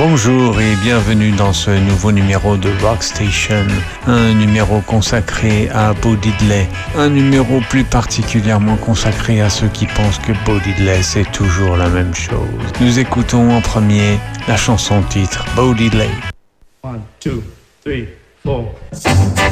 Bonjour et bienvenue dans ce nouveau numéro de Rockstation, un numéro consacré à Bo Diddley, un numéro plus particulièrement consacré à ceux qui pensent que Bo Diddley c'est toujours la même chose. Nous écoutons en premier la chanson titre Bo Diddley. 1, 2, 3, 4